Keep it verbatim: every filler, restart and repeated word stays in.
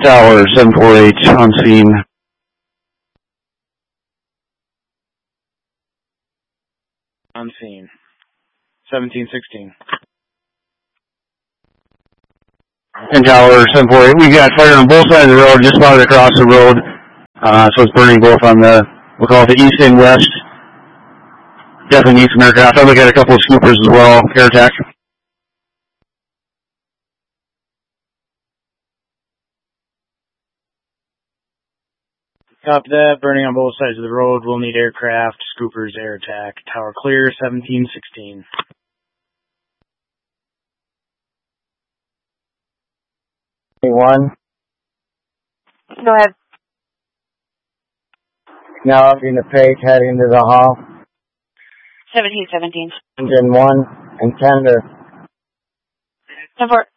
Tower seven four eight on scene. On scene. seventeen sixteen. And Tower seven four eight, we got fire on both sides of the road, just about across the road. Uh, so it's burning both on the, we'll call it the east and west. Definitely need some aircraft. I look at a couple of scoopers as well, air attack. Copy that. Burning on both sides of the road. We'll need aircraft, scoopers, air attack. Tower clear, seventeen sixteen. One. Go ahead. Now up in the page, heading to the hall. seventeen seventeen. Engine one and tender. ten four.